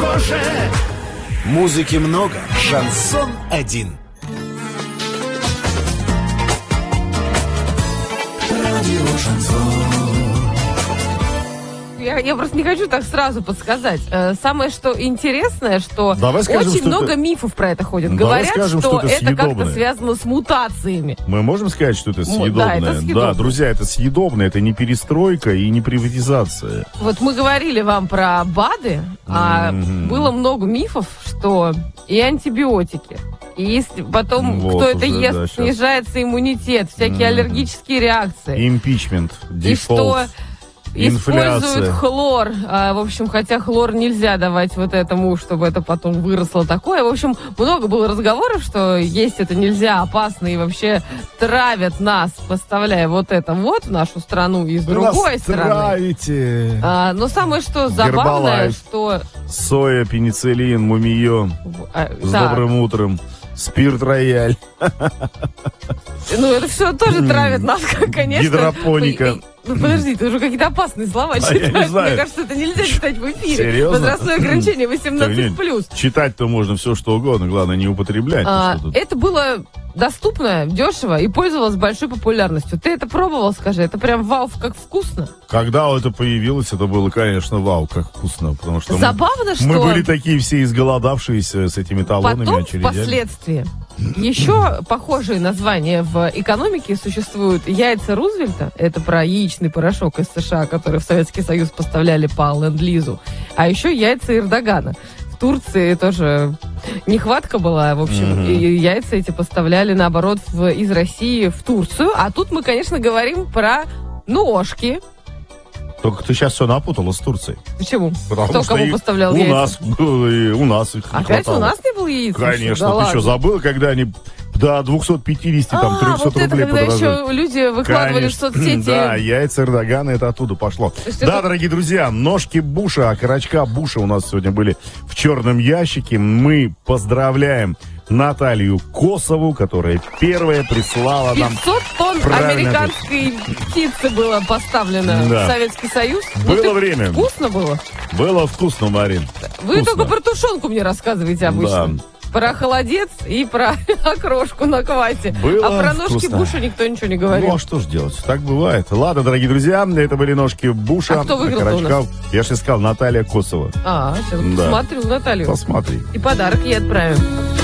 коже. Музыки много, шансон один. Радио Шансон. Я просто не хочу так сразу подсказать. Самое что интересное, что скажем, очень что много это... мифов про это ходит. Давай Говорят, скажем, что это это как-то съедобное. связано с мутациями. Мы можем сказать, что это съедобное? Да, это съедобное. Да, друзья, это съедобное, это не перестройка и не приватизация. Вот мы говорили вам про БАДы, а было много мифов, что и антибиотики, и если потом Вот кто это уже, ест, да, щас. снижается иммунитет, всякие аллергические реакции. Импичмент, И что дефолт, инфляция. используют хлор. В общем, хотя хлор нельзя давать вот этому, чтобы это потом выросло такое. В общем, много было разговоров, что есть это нельзя, опасно, и вообще травят нас, поставляя вот это вот в нашу страну из другой страны. Травите. Но самое что забавное, Гербалайф. что... Соя, пенициллин, мумиё. С да, добрым утром. Спирт рояль. ну это все тоже травит нас, конечно. Гидропоника. Ну, подожди, ты уже какие-то опасные слова я читаешь. не знаю. Мне кажется, это нельзя читать в эфире. Серьезно? Возрастное ограничение 18+. Читать-то можно все, что угодно. Главное, не употреблять. Что тут. Это было доступно, дешево и пользовалось большой популярностью. Ты это пробовал, скажи? Это прям вау, как вкусно. Когда это появилось, это было, конечно, вау, как вкусно. Потому что Забавно, что... мы были такие все изголодавшиеся с этими талонами, Потом, очередями. впоследствии, еще похожие названия в экономике существуют. Яйца Рузвельта, это про яичный порошок из США, который в Советский Союз поставляли по ленд-лизу. А еще яйца Эрдогана. В Турции тоже нехватка была, в общем, и яйца эти поставляли, наоборот, из России в Турцию. А тут мы, конечно, говорим про ножки. Только ты сейчас все напутала с Турцией. Почему? Потому Кто что кому их поставлял у яйца? нас было, и у нас их не Опять хватало. у нас не было яиц? Конечно, Да ты ладно. что, забыл, когда они до 250, там, 300 вот это, рублей когда подорожали? еще люди выкладывали в соцсети. Да, яйца Эрдогана, это оттуда пошло. есть Да, это- дорогие друзья, ножки Буша, окорочка Буша у нас сегодня были в черном ящике. Мы поздравляем Наталью Косову, которая первая прислала нам... 500 тонн Правильно американской птицы было поставлено Да. в Советский Союз. Было ты- время. Вкусно было. Было вкусно, Марин. Вы Вкусно. только про тушенку мне рассказываете обычно. Да. Про холодец и про окрошку на квасе. Было А про ножки вкусно. Буша никто ничего не говорил. Ну, а что ж делать? Так бывает. Ладно, дорогие друзья, это были ножки Буша. А кто выиграл-то у нас? окорочка. Я же сказал, Наталья Косова. Сейчас Да. посмотрю Наталью. Посмотри. И подарок ей отправим.